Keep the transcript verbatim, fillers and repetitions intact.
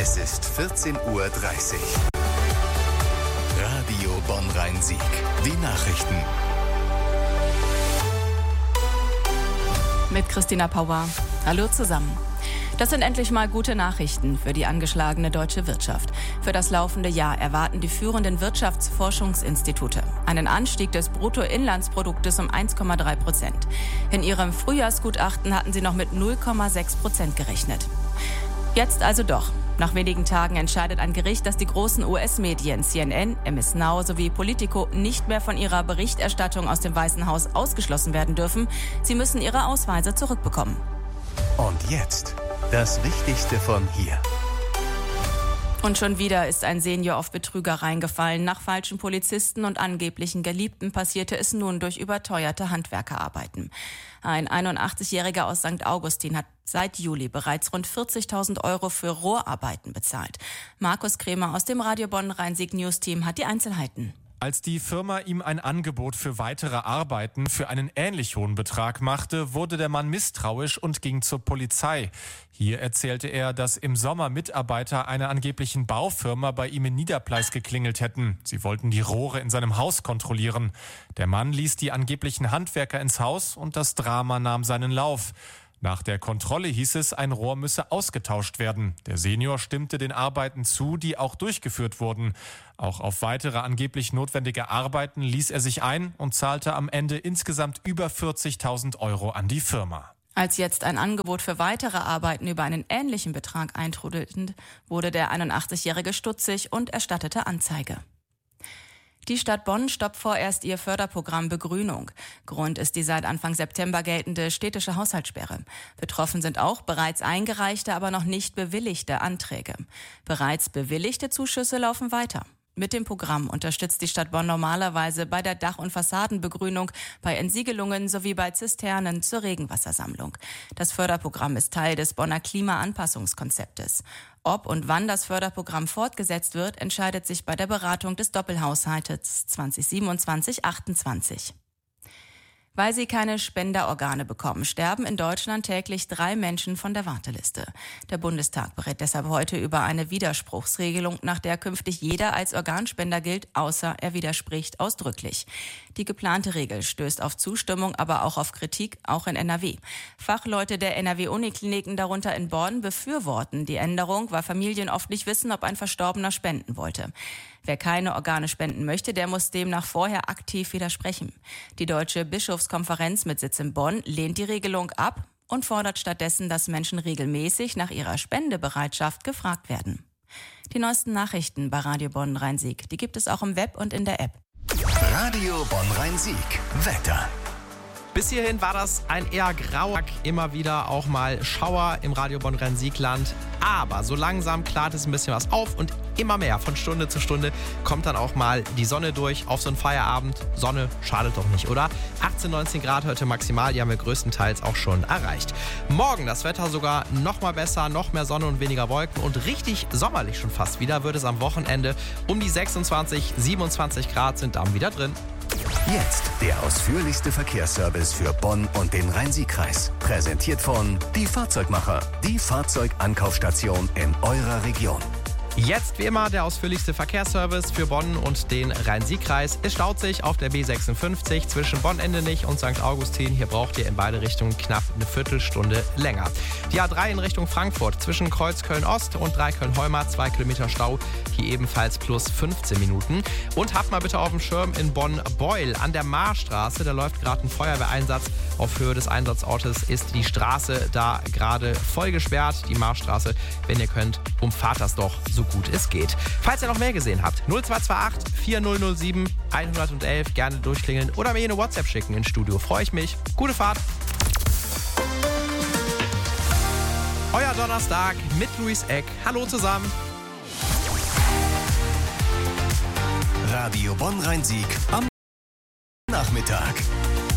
Es ist vierzehn Uhr dreißig. Radio Bonn-Rhein-Sieg. Die Nachrichten. Mit Christina Pauer. Hallo zusammen. Das sind endlich mal gute Nachrichten für die angeschlagene deutsche Wirtschaft. Für das laufende Jahr erwarten die führenden Wirtschaftsforschungsinstitute einen Anstieg des Bruttoinlandsproduktes um eins Komma drei Prozent. In ihrem Frühjahrsgutachten hatten sie noch mit null Komma sechs Prozent gerechnet. Jetzt also doch. Nach wenigen Tagen entscheidet ein Gericht, dass die großen U S-Medien C N N, M S Now sowie Politico nicht mehr von ihrer Berichterstattung aus dem Weißen Haus ausgeschlossen werden dürfen. Sie müssen ihre Ausweise zurückbekommen. Und jetzt das Wichtigste von hier. Und schon wieder ist ein Senior auf Betrüger reingefallen. Nach falschen Polizisten und angeblichen Geliebten passierte es nun durch überteuerte Handwerkerarbeiten. Ein einundachtzigjähriger aus Sankt Augustin hat seit Juli bereits rund vierzigtausend Euro für Rohrarbeiten bezahlt. Markus Kremer aus dem Radio Bonn-Rhein-Sieg News Team hat die Einzelheiten. Als die Firma ihm ein Angebot für weitere Arbeiten für einen ähnlich hohen Betrag machte, wurde der Mann misstrauisch und ging zur Polizei. Hier erzählte er, dass im Sommer Mitarbeiter einer angeblichen Baufirma bei ihm in Niederpleis geklingelt hätten. Sie wollten die Rohre in seinem Haus kontrollieren. Der Mann ließ die angeblichen Handwerker ins Haus und das Drama nahm seinen Lauf. Nach der Kontrolle hieß es, ein Rohr müsse ausgetauscht werden. Der Senior stimmte den Arbeiten zu, die auch durchgeführt wurden. Auch auf weitere angeblich notwendige Arbeiten ließ er sich ein und zahlte am Ende insgesamt über vierzigtausend Euro an die Firma. Als jetzt ein Angebot für weitere Arbeiten über einen ähnlichen Betrag eintrudelten, wurde der einundachtzigjährige stutzig und erstattete Anzeige. Die Stadt Bonn stoppt vorerst ihr Förderprogramm Begrünung. Grund ist die seit Anfang September geltende städtische Haushaltssperre. Betroffen sind auch bereits eingereichte, aber noch nicht bewilligte Anträge. Bereits bewilligte Zuschüsse laufen weiter. Mit dem Programm unterstützt die Stadt Bonn normalerweise bei der Dach- und Fassadenbegrünung, bei Entsiegelungen sowie bei Zisternen zur Regenwassersammlung. Das Förderprogramm ist Teil des Bonner Klimaanpassungskonzeptes. Ob und wann das Förderprogramm fortgesetzt wird, entscheidet sich bei der Beratung des Doppelhaushaltes zwanzig siebenundzwanzig achtundzwanzig. Weil sie keine Spenderorgane bekommen, sterben in Deutschland täglich drei Menschen von der Warteliste. Der Bundestag berät deshalb heute über eine Widerspruchsregelung, nach der künftig jeder als Organspender gilt, außer er widerspricht ausdrücklich. Die geplante Regel stößt auf Zustimmung, aber auch auf Kritik, auch in N R W. Fachleute der N R W-Unikliniken, darunter in Bonn, befürworten die Änderung, weil Familien oft nicht wissen, ob ein Verstorbener spenden wollte. Wer keine Organe spenden möchte, der muss demnach vorher aktiv widersprechen. Die Deutsche Bischofskonferenz mit Sitz in Bonn lehnt die Regelung ab und fordert stattdessen, dass Menschen regelmäßig nach ihrer Spendebereitschaft gefragt werden. Die neuesten Nachrichten bei Radio Bonn-Rhein-Sieg, die gibt es auch im Web und in der App. Radio Bonn-Rhein-Sieg. Wetter. Bis hierhin war das ein eher grauer Tag, immer wieder auch mal Schauer im Radio Bonn-Rhein-Sieg-Land. Aber so langsam klart es ein bisschen was auf und immer mehr von Stunde zu Stunde kommt dann auch mal die Sonne durch auf so einen Feierabend. Sonne schadet doch nicht, oder? achtzehn, neunzehn Grad heute maximal, die haben wir größtenteils auch schon erreicht. Morgen das Wetter sogar noch mal besser, noch mehr Sonne und weniger Wolken und richtig sommerlich schon fast wieder wird es am Wochenende. Um die sechsundzwanzig, siebenundzwanzig Grad sind dann wieder drin. Jetzt der ausführlichste Verkehrsservice für Bonn und den Rhein-Sieg-Kreis. Präsentiert von Die Fahrzeugmacher, die Fahrzeugankaufstation in eurer Region. Jetzt wie immer der ausführlichste Verkehrsservice für Bonn und den Rhein-Sieg-Kreis. Es staut sich auf der B sechsundfünfzig zwischen Bonn-Endenich und Sankt Augustin. Hier braucht ihr in beide Richtungen knapp eine Viertelstunde länger. Die A drei in Richtung Frankfurt zwischen Kreuz Köln-Ost und Dreiköln-Holmer, zwei Kilometer Stau. Hier ebenfalls plus fünfzehn Minuten. Und habt mal bitte auf dem Schirm in Bonn-Beul an der Marstraße. Da läuft gerade ein Feuerwehreinsatz. Auf Höhe des Einsatzortes ist die Straße da gerade voll gesperrt. Die Marstraße, wenn ihr könnt, umfahrt das doch so gut es geht. Falls ihr noch mehr gesehen habt, null zwei zwei acht, vier null null sieben, eins eins eins gerne durchklingeln oder mir eine WhatsApp schicken ins Studio. Freue ich mich. Gute Fahrt. Euer Donnerstag mit Luis Eck. Hallo zusammen. Radio Bonn-Rhein-Sieg am Nachmittag.